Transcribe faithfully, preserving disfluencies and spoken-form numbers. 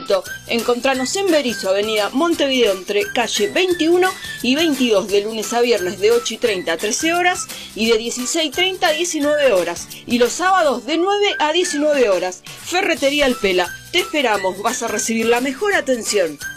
Instituto. Encontranos en Berisso, avenida Montevideo, entre calle veintiuno y veintidós, de lunes a viernes de ocho y treinta a trece horas y de dieciséis y treinta a diecinueve horas. Y los sábados de nueve a diecinueve horas. Ferretería El Pela. Te esperamos, vas a recibir la mejor atención.